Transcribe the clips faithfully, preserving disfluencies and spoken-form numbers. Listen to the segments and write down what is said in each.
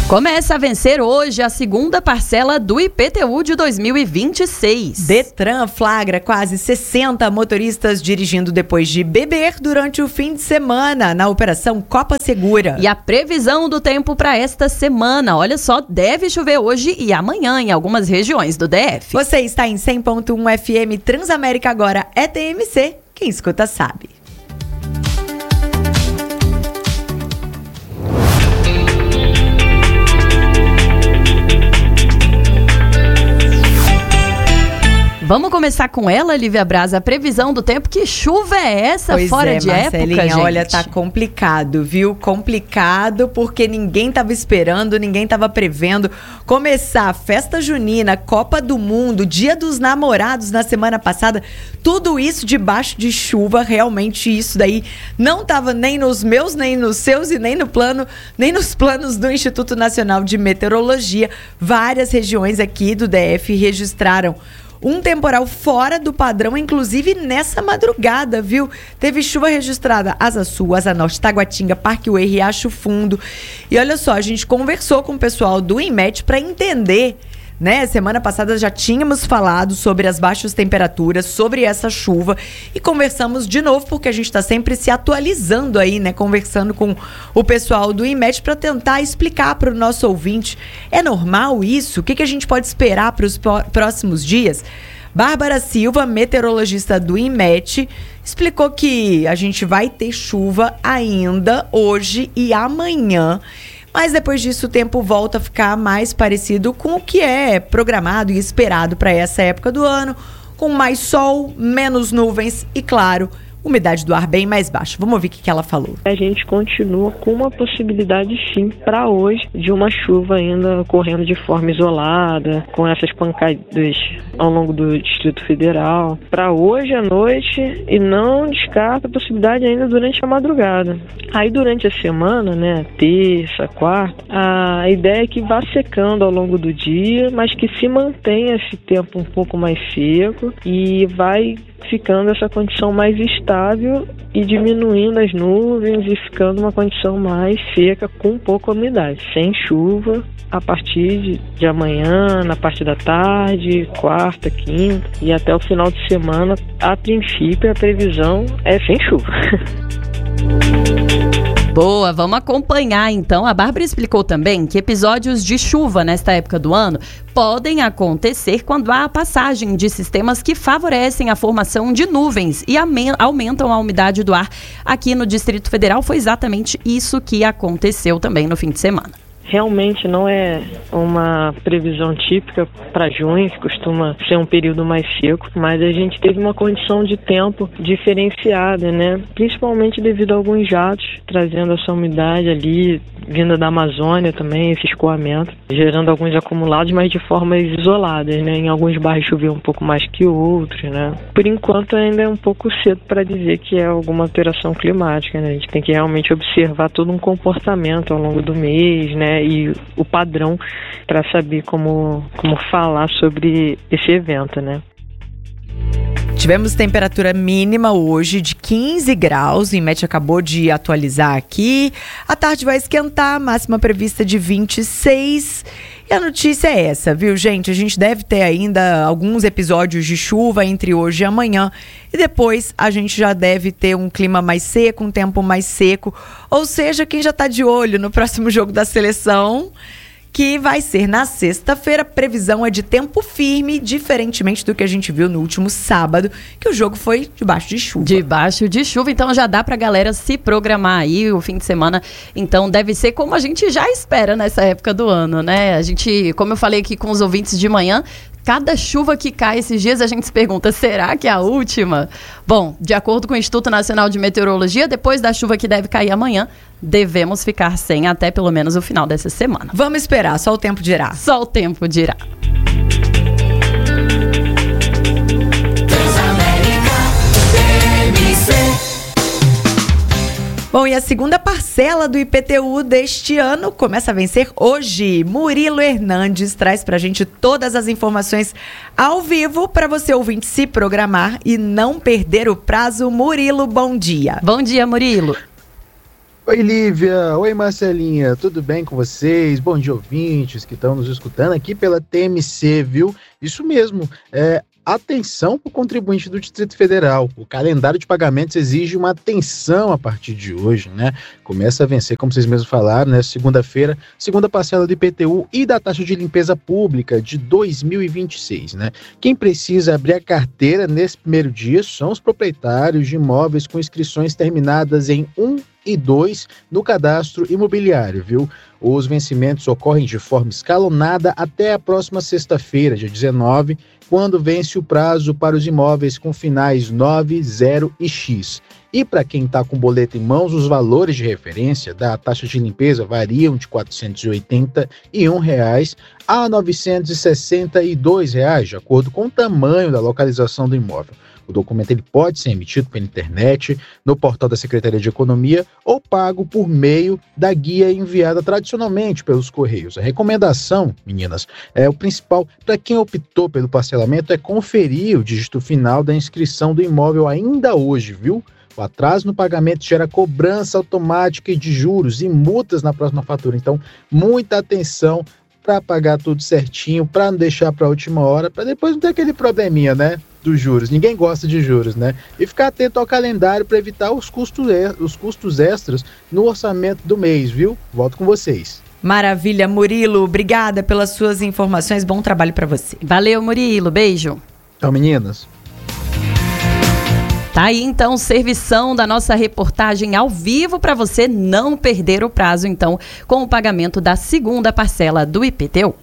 Começa a vencer hoje a segunda parcela do I P T U de dois mil e vinte e seis. Detran flagra quase sessenta motoristas dirigindo depois de beber durante o fim de semana na Operação Copa Segura. E a previsão do tempo para esta semana, olha só, deve chover hoje e amanhã em algumas regiões do D F. Você está em cem ponto um F M Transamérica, agora é T M C, quem escuta sabe. Vamos começar com ela, Lívia Braz, a previsão do tempo. Que chuva é essa pois fora é, de Marcelinha, época, gente? Olha, tá complicado, viu? Complicado porque ninguém tava esperando, ninguém tava prevendo começar a festa junina, Copa do Mundo, Dia dos Namorados na semana passada, tudo isso debaixo de chuva. Realmente isso daí não tava nem nos meus, nem nos seus e nem no plano, nem nos planos do Instituto Nacional de Meteorologia. Várias regiões aqui do D F registraram um temporal fora do padrão, inclusive nessa madrugada, viu? Teve chuva registrada Asa Sul, Asa Norte, Taguatinga, Parkway, Riacho Fundo. E olha só, a gente conversou com o pessoal do INMET para entender, né? Semana passada já tínhamos falado sobre as baixas temperaturas, sobre essa chuva, e conversamos de novo porque a gente está sempre se atualizando aí, né? Conversando com o pessoal do INMET para tentar explicar para o nosso ouvinte, é normal isso? O que, que a gente pode esperar para os próximos dias? Bárbara Silva, meteorologista do INMET, explicou que a gente vai ter chuva ainda hoje e amanhã. Mas depois disso o tempo volta a ficar mais parecido com o que é programado e esperado para essa época do ano, com mais sol, menos nuvens e, claro, umidade do ar bem mais baixa. Vamos ouvir o que ela falou. A gente continua com uma possibilidade, sim, para hoje, de uma chuva ainda ocorrendo de forma isolada, com essas pancadas ao longo do Distrito Federal. Para hoje à noite, e não descarta a possibilidade ainda durante a madrugada. Aí durante a semana, né, terça, quarta, a ideia é que vá secando ao longo do dia, mas que se mantenha esse tempo um pouco mais seco e vai ficando essa condição mais estável e diminuindo as nuvens e ficando uma condição mais seca com pouca umidade, sem chuva a partir de, de amanhã, na parte da tarde, quarta, quinta e até o final de semana. A princípio a previsão é sem chuva. Boa, vamos acompanhar então. A Bárbara explicou também que episódios de chuva nesta época do ano podem acontecer quando há a passagem de sistemas que favorecem a formação de nuvens e aumentam a umidade do ar. Aqui no Distrito Federal foi exatamente isso que aconteceu também no fim de semana. Realmente não é uma previsão típica para junho, que costuma ser um período mais seco, mas a gente teve uma condição de tempo diferenciada, né? Principalmente devido a alguns jatos, trazendo essa umidade ali, vinda da Amazônia também, esse escoamento, gerando alguns acumulados, mas de formas isoladas, né? Em alguns bairros choveu um pouco mais que outros, né? Por enquanto ainda é um pouco cedo para dizer que é alguma alteração climática, né? A gente tem que realmente observar todo um comportamento ao longo do mês, né? E o padrão para saber como, como falar sobre esse evento, né? Tivemos temperatura mínima hoje de quinze graus, o INMET acabou de atualizar aqui. A tarde vai esquentar, máxima prevista de vinte e seis. E a notícia é essa, viu, gente? A gente deve ter ainda alguns episódios de chuva entre hoje e amanhã. E depois a gente já deve ter um clima mais seco, um tempo mais seco. Ou seja, quem já tá de olho no próximo jogo da seleção, que vai ser na sexta-feira, previsão é de tempo firme, diferentemente do que a gente viu no último sábado, que o jogo foi debaixo de chuva. Debaixo de chuva, então já dá pra galera se programar aí o fim de semana. Então deve ser como a gente já espera nessa época do ano, né? A gente, como eu falei aqui com os ouvintes de manhã, cada chuva que cai esses dias a gente se pergunta, será que é a última? Bom, de acordo com o Instituto Nacional de Meteorologia, depois da chuva que deve cair amanhã, devemos ficar sem até pelo menos o final dessa semana. Vamos esperar, só o tempo dirá. Só o tempo dirá. Bom, e a segunda parcela do I P T U deste ano começa a vencer hoje. Murilo Hernandes traz pra gente todas as informações ao vivo para você ouvinte se programar e não perder o prazo. Murilo, bom dia. Bom dia, Murilo. Oi, Lívia. Oi, Marcelinha. Tudo bem com vocês? Bom dia, ouvintes que estão nos escutando aqui pela T M C, viu? Isso mesmo. É, atenção para o contribuinte do Distrito Federal. O calendário de pagamentos exige uma atenção a partir de hoje, né? Começa a vencer, como vocês mesmos falaram, né? Segunda-feira, segunda parcela do I P T U e da taxa de limpeza pública de dois mil e vinte e seis, né? Quem precisa abrir a carteira nesse primeiro dia são os proprietários de imóveis com inscrições terminadas em um e dois no cadastro imobiliário, viu? Os vencimentos ocorrem de forma escalonada até a próxima sexta-feira, dia dezenove, quando vence o prazo para os imóveis com finais nove, zero e X. E para quem está com boleto em mãos, os valores de referência da taxa de limpeza variam de quatrocentos e oitenta e um reais a novecentos e sessenta e dois reais, de acordo com o tamanho da localização do imóvel. O documento ele pode ser emitido pela internet, no portal da Secretaria de Economia ou pago por meio da guia enviada tradicionalmente pelos Correios. A recomendação, meninas, é o principal para quem optou pelo parcelamento é conferir o dígito final da inscrição do imóvel ainda hoje, viu? O atraso no pagamento gera cobrança automática de juros e multas na próxima fatura. Então, muita atenção para pagar tudo certinho, para não deixar para a última hora, para depois não ter aquele probleminha, né? Dos juros. Ninguém gosta de juros, né? E ficar atento ao calendário para evitar os custos, os custos extras no orçamento do mês, viu? Volto com vocês. Maravilha, Murilo. Obrigada pelas suas informações. Bom trabalho para você. Valeu, Murilo. Beijo. Tchau, meninas. Tá aí, então, servição da nossa reportagem ao vivo para você não perder o prazo, então, com o pagamento da segunda parcela do I P T U.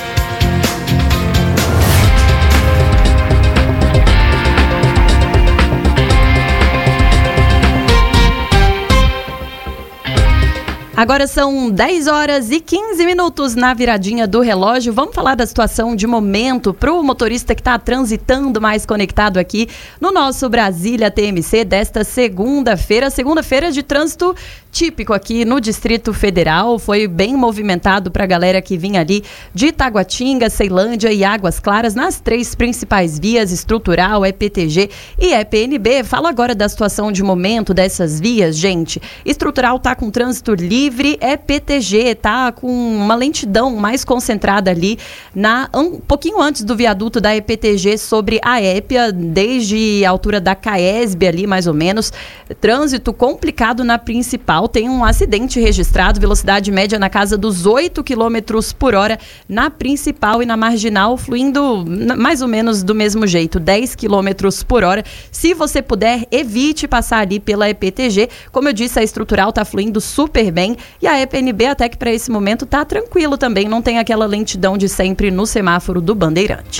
Agora são dez horas e quinze minutos na viradinha do relógio. Vamos falar da situação de momento para o motorista que está transitando mais conectado aqui no nosso Brasília T M C desta segunda-feira. Segunda-feira de trânsito típico aqui no Distrito Federal. Foi bem movimentado para a galera que vinha ali de Taguatinga, Ceilândia e Águas Claras nas três principais vias, estrutural, E P T G e E P N B. Fala agora da situação de momento dessas vias, gente. Estrutural está com trânsito livre. Livre E P T G, tá com uma lentidão mais concentrada ali na, um pouquinho antes do viaduto da E P T G sobre a Épia, desde a altura da Caesb ali mais ou menos. Trânsito complicado na principal, tem um acidente registrado, velocidade média na casa dos oito quilômetros por hora na principal e na marginal, fluindo mais ou menos do mesmo jeito, dez quilômetros por hora. Se você puder, evite passar ali pela E P T G. Como eu disse, a estrutural tá fluindo super bem. E a E P N B até que para esse momento tá tranquilo também, não tem aquela lentidão de sempre no semáforo do Bandeirante.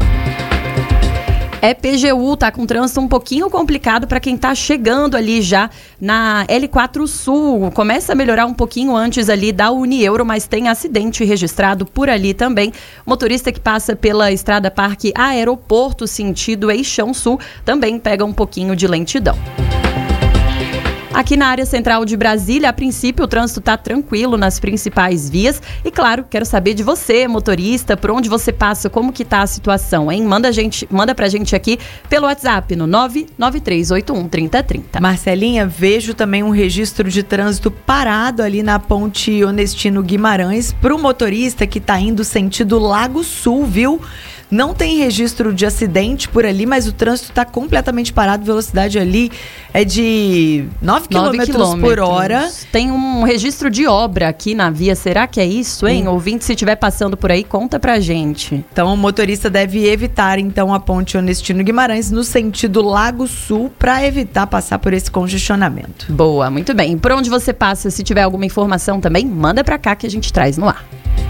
E P G U tá com trânsito um pouquinho complicado para quem tá chegando ali já na L quatro Sul. Começa a melhorar um pouquinho antes ali da Unieuro, mas tem acidente registrado por ali também. Motorista que passa pela Estrada Parque Aeroporto, sentido Eixão Sul, também pega um pouquinho de lentidão. Aqui na área central de Brasília, a princípio, o trânsito está tranquilo nas principais vias. E, claro, quero saber de você, motorista, por onde você passa, como que tá a situação, hein? Manda, gente, manda pra gente aqui pelo WhatsApp no nove nove três oito um três zero três zero. Marcelinha, vejo também um registro de trânsito parado ali na ponte Onestino Guimarães para o motorista que está indo sentido Lago Sul, viu? Não tem registro de acidente por ali, mas o trânsito está completamente parado. Velocidade ali é de nove quilômetros por hora. Tem um registro de obra aqui na via. Será que é isso, hein? Hum. Ouvinte, se estiver passando por aí, conta pra gente. Então, o motorista deve evitar, então, a ponte Onestino Guimarães no sentido Lago Sul para evitar passar por esse congestionamento. Boa, muito bem. Por onde você passa, se tiver alguma informação também, manda pra cá que a gente traz no ar.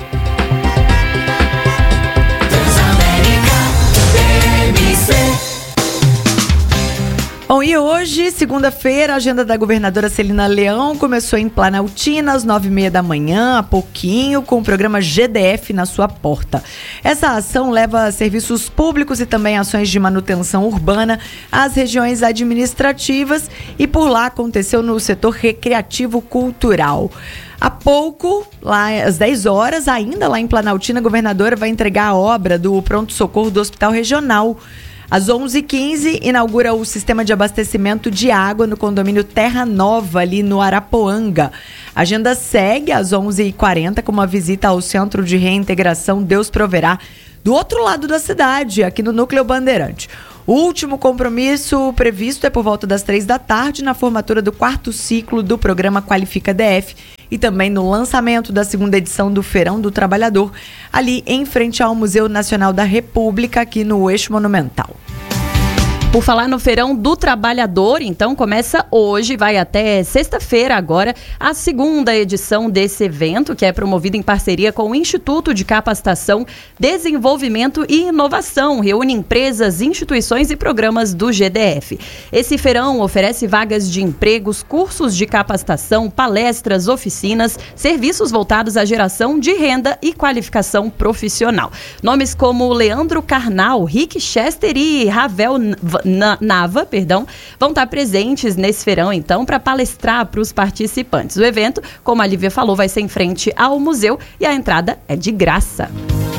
Bom, e hoje, segunda-feira, a agenda da governadora Celina Leão começou em Planaltina, às nove e meia da manhã, há pouquinho, com o programa G D F na sua porta. Essa ação leva serviços públicos e também ações de manutenção urbana às regiões administrativas e por lá aconteceu no setor recreativo-cultural. Há pouco, lá às dez horas, ainda lá em Planaltina, a governadora vai entregar a obra do pronto-socorro do Hospital Regional. Às onze e quinze, inaugura o sistema de abastecimento de água no condomínio Terra Nova, ali no Arapoanga. A agenda segue às onze e quarenta com uma visita ao Centro de Reintegração Deus Proverá, do outro lado da cidade, aqui no Núcleo Bandeirante. O último compromisso previsto é por volta das três da tarde, na formatura do quarto ciclo do programa Qualifica D F e também no lançamento da segunda edição do Feirão do Trabalhador, ali em frente ao Museu Nacional da República, aqui no Eixo Monumental. Por falar no Feirão do Trabalhador, então começa hoje, vai até sexta-feira agora, a segunda edição desse evento, que é promovido em parceria com o Instituto de Capacitação, Desenvolvimento e Inovação. Reúne empresas, instituições e programas do G D F. Esse feirão oferece vagas de empregos, cursos de capacitação, palestras, oficinas, serviços voltados à geração de renda e qualificação profissional. Nomes como Leandro Carnal, Rick Chester e Ravel Nava, perdão, vão estar presentes nesse feirão, então, para palestrar para os participantes. O evento, como a Lívia falou, vai ser em frente ao museu e a entrada é de graça.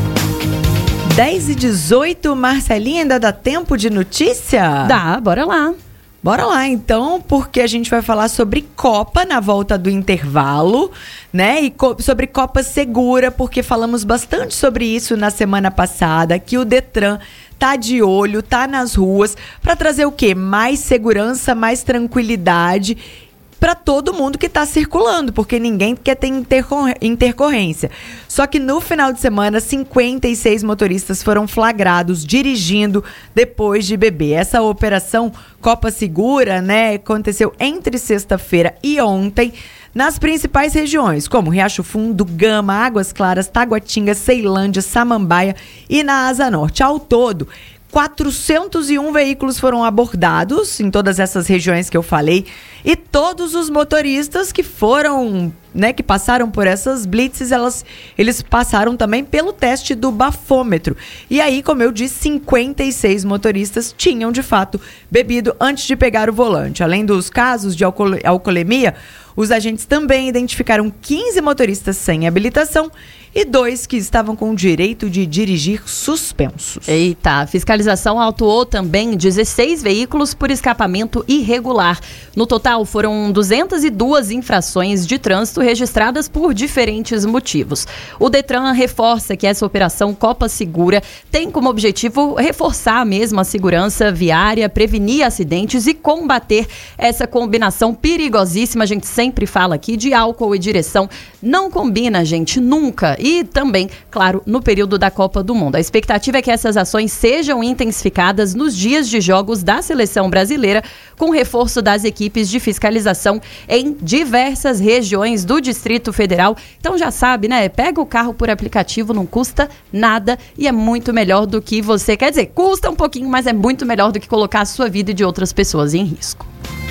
dez e dezoito, Marcelinha, ainda dá tempo de notícia? Dá, bora lá. Bora lá, então, porque a gente vai falar sobre Copa na volta do intervalo, né? E co- sobre Copa Segura, porque falamos bastante sobre isso na semana passada, que o Detran tá de olho, tá nas ruas, para trazer o quê? Mais segurança, mais tranquilidade para todo mundo que está circulando, porque ninguém quer ter intercor- intercorrência. Só que no final de semana, cinquenta e seis motoristas foram flagrados dirigindo depois de beber. Essa operação Copa Segura, né, aconteceu entre sexta-feira e ontem, nas principais regiões, como Riacho Fundo, Gama, Águas Claras, Taguatinga, Ceilândia, Samambaia e na Asa Norte. Ao todo, quatrocentos e um veículos foram abordados em todas essas regiões que eu falei, e todos os motoristas que foram, né, que passaram por essas blitzes, elas, eles passaram também pelo teste do bafômetro. E aí, como eu disse, cinquenta e seis motoristas tinham, de fato, bebido antes de pegar o volante. Além dos casos de alcool- alcoolemia, os agentes também identificaram quinze motoristas sem habilitação e dois que estavam com o direito de dirigir suspensos. Eita, a fiscalização autuou também dezesseis veículos por escapamento irregular. No total, foram duzentas e duas infrações de trânsito registradas por diferentes motivos. O Detran reforça que essa operação Copa Segura tem como objetivo reforçar mesmo a segurança viária, prevenir acidentes e combater essa combinação perigosíssima. A gente sempre fala aqui de álcool e direção. Não combina, gente, nunca. E também, claro, no período da Copa do Mundo. A expectativa é que essas ações sejam intensificadas nos dias de jogos da seleção brasileira, com reforço das equipes de fiscalização em diversas regiões do Distrito Federal. Então já sabe, né? Pega o carro por aplicativo, não custa nada e é muito melhor do que você... Quer dizer, custa um pouquinho, mas é muito melhor do que colocar a sua vida e de outras pessoas em risco.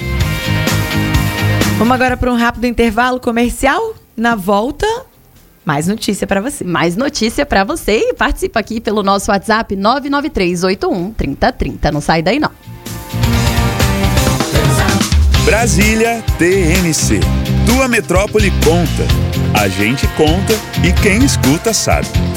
Vamos agora para um rápido intervalo comercial. Na volta... mais notícia para você. Mais notícia para você e participa aqui pelo nosso WhatsApp nove nove três oito um, três zero três zero. Não sai daí não. Brasília T M C. Tua metrópole conta. A gente conta e quem escuta sabe.